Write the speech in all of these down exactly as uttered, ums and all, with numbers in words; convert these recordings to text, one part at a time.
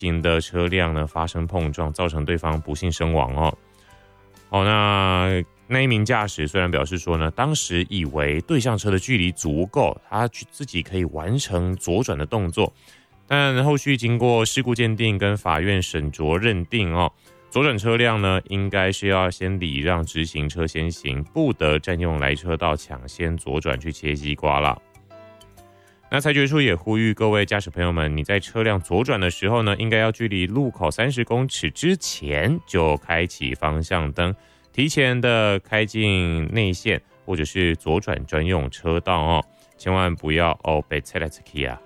行的车辆呢发生碰撞，造成对方不幸身亡哦。好，那那一名驾驶虽然表示说呢，当时以为对向车的距离足够，他自己可以完成左转的动作，但后续经过事故鉴定跟法院审酌认定哦，左转车辆呢应该是要先礼让直行车先行，不得占用来车道抢先左转去切西瓜啦。那裁决处也呼吁各位驾驶朋友们，你在车辆左转的时候呢，应该要距离路口三十公尺之前就开启方向灯，提前的开进内线或者是左转专用车道哦，千万不要哦被踩来踩去啊。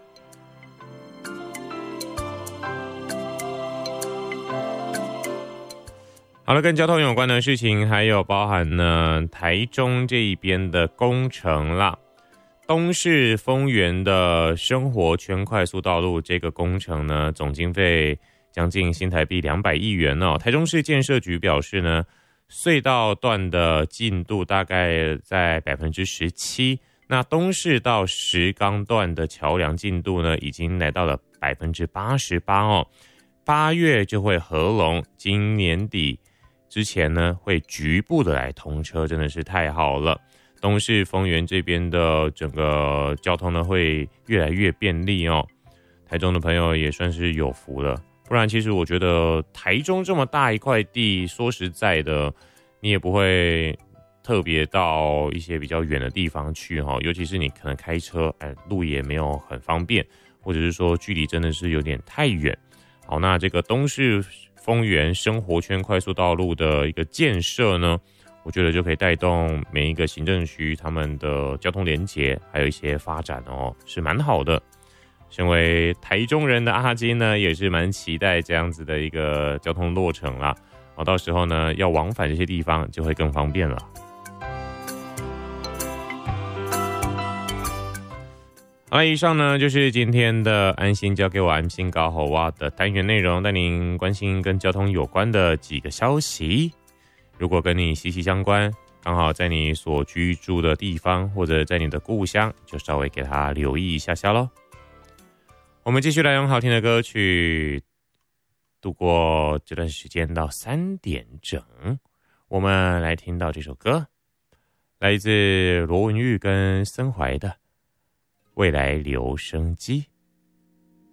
好了，跟交通有关的事情，还有包含呢台中这一边的工程啦。东势丰原的生活圈快速道路这个工程呢，总经费将近新台币两百亿元哦。台中市建设局表示呢，隧道段的进度大概在百分之十七，那东势到石冈段的桥梁进度呢，已经来到了百分之八十八哦。八月就会合龙，今年底之前呢会局部的来通车，真的是太好了。东势丰原这边的整个交通呢会越来越便利哦，台中的朋友也算是有福了。不然其实我觉得台中这么大一块地，说实在的，你也不会特别到一些比较远的地方去哈，尤其是你可能开车，哎，路也没有很方便，或者是说距离真的是有点太远。好，那这个东势丰原生活圈快速道路的一个建设呢，我觉得就可以带动每一个行政区他们的交通连结，还有一些发展哦，是蛮好的。身为台中人的阿金呢，也是蛮期待这样子的一个交通落成啦。哦，到时候呢，要往返这些地方就会更方便了。好了，以上呢就是今天的安心交给我安心搞好哇的单元内容，带您关心跟交通有关的几个消息。如果跟你息息相关，刚好在你所居住的地方或者在你的故乡，就稍微给他留意一下下咯。我们继续来用好听的歌曲度过这段时间到三点整。我们来听到这首歌，来自罗文玉跟森淮的《未来留声机》。